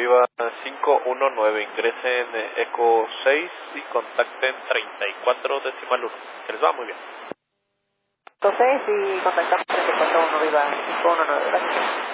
Viva 519, ingresen Eco 6 y contacten 34.1. Que les va muy bien. Eco 6 y contactamos 34.1 Viva 519, gracias.